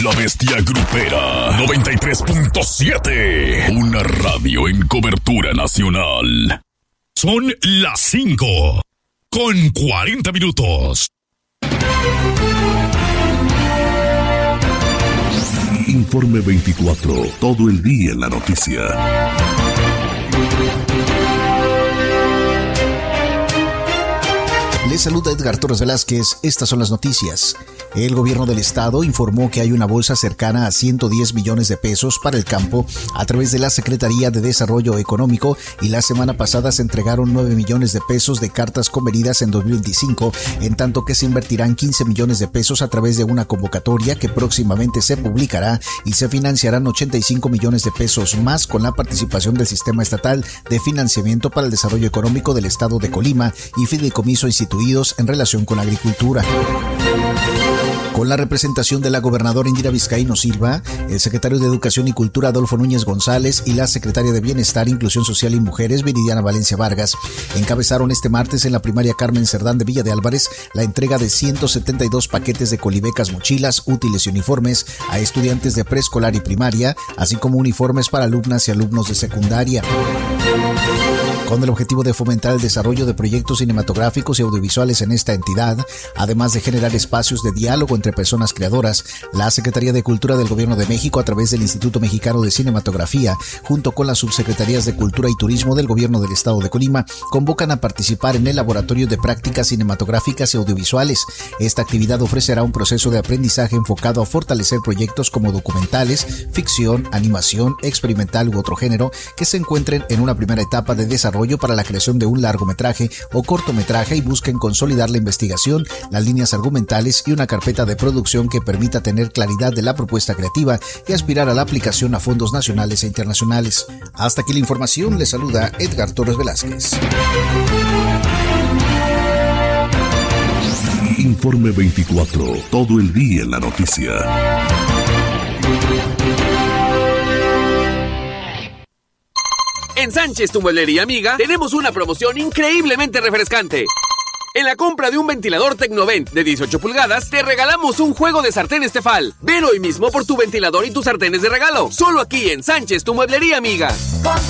La Bestia Grupera 93.7. Una radio en cobertura nacional. Son las 5 con 40 minutos. Informe 24. Todo el día en la noticia. Les saluda Edgar Torres Velázquez. Estas son las noticias. El gobierno del estado informó que hay una bolsa cercana a 110 millones de pesos para el campo a través de la Secretaría de Desarrollo Económico, y la semana pasada se entregaron 9 millones de pesos de cartas convenidas en 2025, en tanto que se invertirán 15 millones de pesos a través de una convocatoria que próximamente se publicará, y se financiarán 85 millones de pesos más con la participación del Sistema Estatal de Financiamiento para el Desarrollo Económico del Estado de Colima y fideicomiso instituidos en relación con la agricultura. Con la representación de la gobernadora Indira Vizcaíno Silva, el secretario de Educación y Cultura Adolfo Núñez González y la secretaria de Bienestar, Inclusión Social y Mujeres Viridiana Valencia Vargas encabezaron este martes en la primaria Carmen Cerdán de Villa de Álvarez la entrega de 172 paquetes de colibecas, mochilas, útiles y uniformes a estudiantes de preescolar y primaria, así como uniformes para alumnas y alumnos de secundaria. Con el objetivo de fomentar el desarrollo de proyectos cinematográficos y audiovisuales en esta entidad, además de generar espacios de diálogo entre personas creadoras, la Secretaría de Cultura del Gobierno de México, a través del Instituto Mexicano de Cinematografía, junto con las subsecretarías de Cultura y Turismo del Gobierno del Estado de Colima, convocan a participar en el Laboratorio de Prácticas Cinematográficas y Audiovisuales. Esta actividad ofrecerá un proceso de aprendizaje enfocado a fortalecer proyectos como documentales, ficción, animación, experimental u otro género que se encuentren en una primera etapa de desarrollo para la creación de un largometraje o cortometraje y busquen consolidar la investigación, las líneas argumentales y una carpeta de producción que permita tener claridad de la propuesta creativa y aspirar a la aplicación a fondos nacionales e internacionales. Hasta aquí la información. Les saluda Edgar Torres Velázquez. Informe 24. Todo el día en la noticia. En Sánchez, tu mueblería amiga, tenemos una promoción increíblemente refrescante. En la compra de un ventilador Tecnovent de 18 pulgadas, te regalamos un juego de sartenes Tefal. Ven hoy mismo por tu ventilador y tus sartenes de regalo. Solo aquí en Sánchez, tu mueblería amiga.